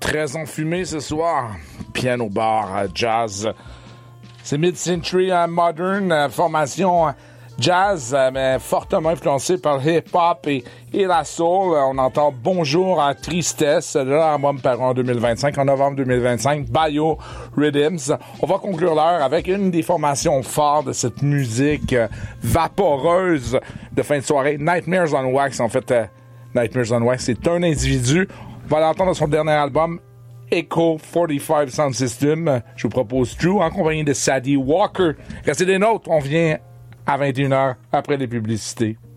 Très enfumé ce soir. Piano bar, jazz. C'est mid-century modern, formation jazz, mais fortement influencé par le hip-hop et la soul. On entend Bonjour à Tristesse, de l'album paru en 2025, en novembre 2025, Bio Rhythms. On va conclure l'heure avec une des formations fortes de cette musique vaporeuse de fin de soirée, Nightmares on Wax. En fait, Nightmares on Wax, c'est un individu. On va l'entendre dans son dernier album, Echo 45 Sound System. Je vous propose Drew en compagnie de Sadie Walker. Restez des nôtres, on vient à 21h après les publicités.